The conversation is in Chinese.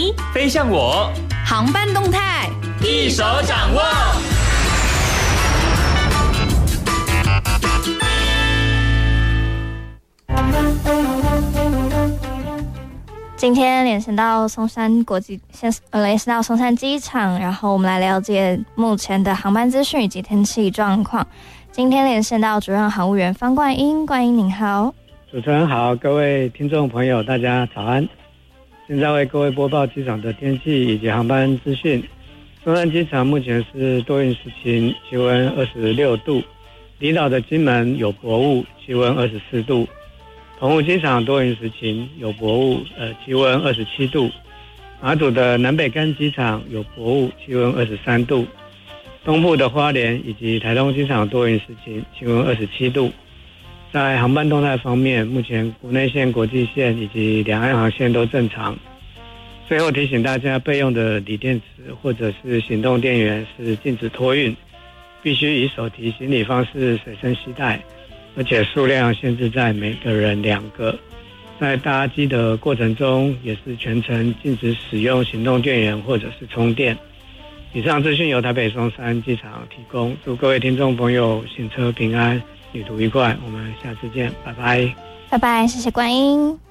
你， 飞向我， 航班动态一手掌握。 今天连线到松山机场，然后我们来了解目前的航班资讯以及天气状况。今天连线到主任航务员方冠英，冠英您好。 主持人好，各位听众朋友大家早安。现在为各位播报机场的天气以及航班资讯。松山机场目前是多云时晴，气温26度。离岛的金门有薄雾，气温24度。澎湖机场多云时晴，有薄雾，气温27度。马祖的南北竿机场有薄雾，气温23度。东部的花莲以及台东机场多云时晴，气温27度。在航班动态方面，目前国内线、国际线以及两岸航线都正常。最后提醒大家，备用的锂电池或者是行动电源是禁止托运，必须以手提行李方式随身携带，而且数量限制在每个人2个。在搭机的过程中，也是全程禁止使用行动电源或者是充电。以上资讯由台北松山机场提供，祝各位听众朋友行车平安，旅途愉快，我们下次见，拜拜。 拜拜，谢谢冠英。